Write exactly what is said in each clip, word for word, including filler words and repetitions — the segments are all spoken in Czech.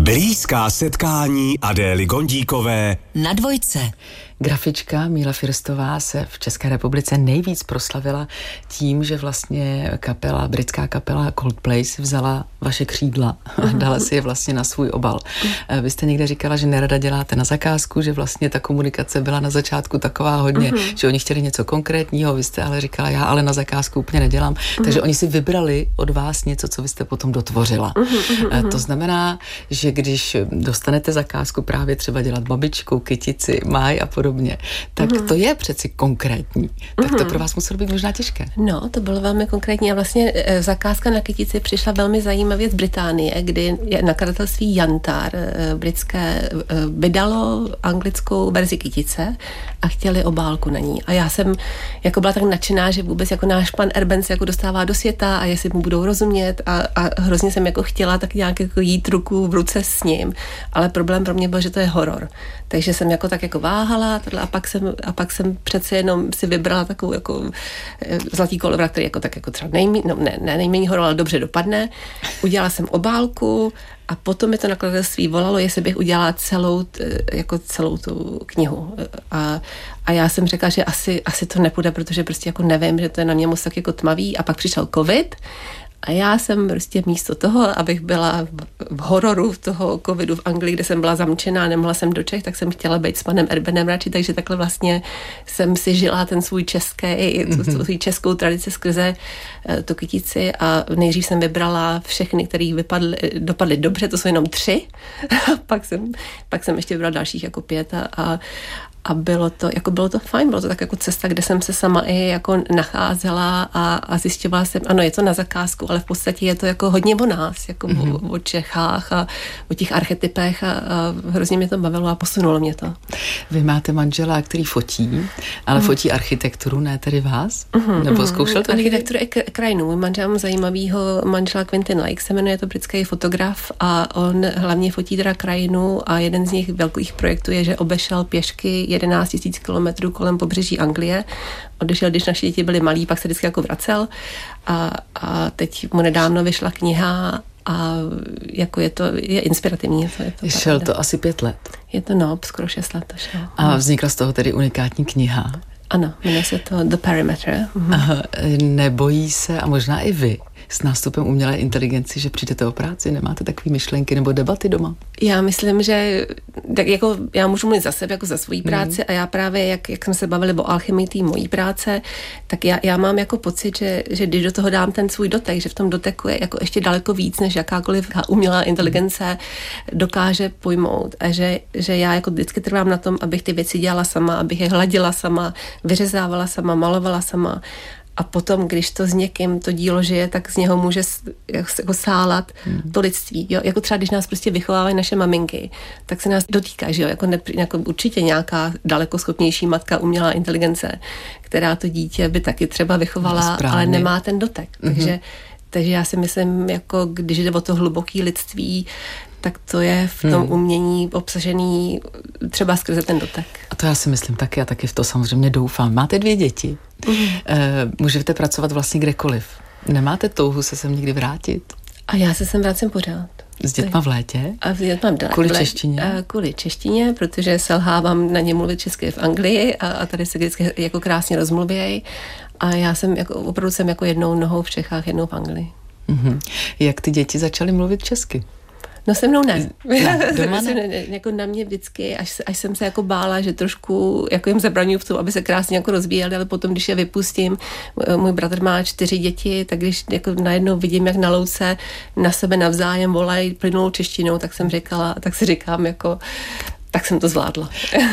Blízká setkání Adély Gondíkové na Dvojce. Grafička Míla Firstová se v České republice nejvíc proslavila tím, že vlastně kapela, britská kapela Coldplay si vzala vaše křídla a dala si je vlastně na svůj obal. Vy jste někde říkala, že nerada děláte na zakázku, že vlastně ta komunikace byla na začátku taková hodně, uh-huh. že oni chtěli něco konkrétního, vy jste ale říkala, já ale na zakázku úplně nedělám, uh-huh. takže oni si vybrali od vás něco, co vy jste potom dotvořila. Uh-huh. To znamená, že když dostanete zakázku právě třeba dělat babičku, kytici, máj a podobně, tak mm. to je přeci konkrétní. Tak to pro vás muselo být možná těžké. No, to bylo velmi konkrétní a vlastně e, zakázka na kytici přišla velmi zajímavě z Británie, kdy nakladatelství Jantar e, britské e, vydalo anglickou verzi kytice a chtěli obálku na ní. A já jsem jako byla tak nadšená, že vůbec jako náš pan Erben se jako dostává do světa a jestli mu budou rozumět a, a hrozně jsem jako chtěla tak nějak jako jít ruku v ruce s ním. Ale problém pro mě byl, že to je horor. Takže jsem jako tak jako váhala a pak jsem, a pak jsem přece jenom si vybrala takovou jako zlatý kolovrat, který jako tak jako třeba nejmí, no ne, ne nejméně horor, ale dobře dopadne. Udělala jsem obálku a potom mi to nakladatelství volalo, jestli bych udělala celou, jako celou tu knihu. A, a já jsem řekla, že asi, asi to nepůjde, protože prostě jako nevím, že to je na mě moc tak jako tmavý. A pak přišel covid a já jsem prostě místo toho, abych byla v hororu toho covidu v Anglii, kde jsem byla zamčená, nemohla jsem do Čech, tak jsem chtěla být s panem Erbenem radši, takže takhle vlastně jsem si žila ten svůj český, tu, tu svůj českou tradici skrze uh, tu kytici a nejdřív jsem vybrala všechny, které vypadly, dopadly dobře, to jsou jenom tři, pak jsem, pak jsem ještě vybrala dalších jako pět a, a A bylo to, jako bylo to fajn, bylo to tak jako cesta, kde jsem se sama i jako nacházela a, a zjišťovala jsem, ano, je to na zakázku, ale v podstatě je to jako hodně o nás, jako mm-hmm. o, o Čechách a o těch archetypech a, a hrozně mě to bavilo a posunulo mě to. Vy máte manžela, který fotí, ale mm-hmm. fotí architekturu, ne tedy vás? Mm-hmm. Nebo zkoušel to někdy? Architekturu i krajinu. Můj manžel mám zajímavýho manžela Quentin Lake, se jmenuje, to britský fotograf a on hlavně fotí teda krajinu a jeden z nich velkých projektů je, že obešel pěšky jedenáct tisíc kilometrů kolem pobřeží Anglie. Odešel, když naše děti byly malí, pak se vždycky jako vracel a, a teď mu nedávno vyšla kniha a jako je to, je inspirativní. Je to, je to Šel to asi pět let. Je to no, skoro šest let to šel. A vznikla z toho tedy unikátní kniha. Ano, jmenuje se to The Perimeter. Mhm. Nebojí se, a možná i vy, s nástupem umělé inteligenci, že přijdete o práci, nemáte takové myšlenky nebo debaty doma? Já myslím, že tak jako já můžu mluvit za sebe, jako za svoji práci mm. a já právě, jak, jak jsme se bavili o alchymii té mojí práce, tak já, já mám jako pocit, že, že když do toho dám ten svůj dotek, že v tom doteku je jako ještě daleko víc, než jakákoliv umělá inteligence dokáže pojmout a že, že já jako vždycky trvám na tom, abych ty věci dělala sama, abych je hladila sama, vyřezávala sama, malovala sama. A potom, když to s někým to dílo žije, tak z něho může jako sálat hmm. to lidství. Jo? Jako třeba, když nás prostě vychovávají naše maminky, tak se nás dotýká, že jo? Jako, ne, jako určitě nějaká daleko schopnější matka umělá inteligence, která to dítě by taky třeba vychovala, ale nemá ten dotek. Hmm. Takže, takže já si myslím, jako když jde o to hluboké lidství, tak to je v tom hmm. umění obsažený třeba skrze ten dotek. A to já si myslím taky, a taky v to samozřejmě doufám. Máte dvě děti. Hmm. E, můžete pracovat vlastně kdekoliv. Nemáte touhu se sem někdy vrátit? A já se sem vracím pořád. S dětma v létě? A s dětma v Kvůli češtině? A kvůli češtině, protože selhávám na ně mluvit česky v Anglii a, a tady se vždycky jako krásně rozmluvějí. A já jsem jako, opravdu jsem jako jednou nohou v Čechách, jednou v Anglii. Mm-hmm. Jak ty děti začaly mluvit česky? No se mnou ne. ne, doma ne. ne, ne jako na mě vždycky, až, až jsem se jako bála, že trošku jako jim zabraňuji v tom, aby se krásně jako rozvíjeli, ale potom, když je vypustím, můj bratr má čtyři děti, tak když jako najednou vidím, jak na louce na sebe navzájem volají plynulou češtinou, tak jsem říkala, tak si říkám jako, tak jsem to zvládla.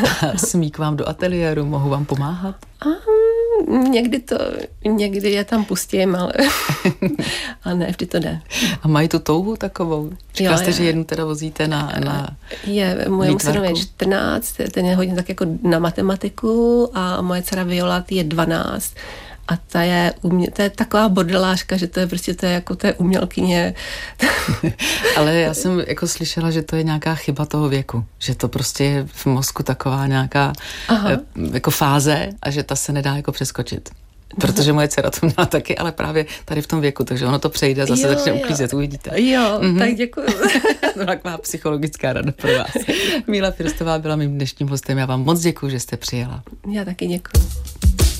Smí k vám do ateliéru, mohu vám pomáhat? Um, někdy to, někdy je tam pustím, ale, ale ne, vždy to jde. A mají tu touhu takovou? Říkala jste, že jednu teda vozíte na, na je, moje synovi je čtrnáct, ten je hodně tak jako na matematiku a moje dcera Viola je dvanáct. A ta je, umě, to je taková bordelářka, že to je prostě to je jako to je umělkyně. Ale já jsem jako slyšela, že to je nějaká chyba toho věku, že to prostě je v mozku taková nějaká Aha. jako fáze a že ta se nedá jako přeskočit. Protože moje dcera to měla taky, ale právě tady v tom věku, takže ono to přejde a zase jo, začne uklízet, uvidíte. Jo, mm-hmm. tak děkuji. To taková psychologická rada pro vás. Míla Firstová byla mým dnešním hostem, já vám moc děkuji, že jste přijela. Já taky děkuji.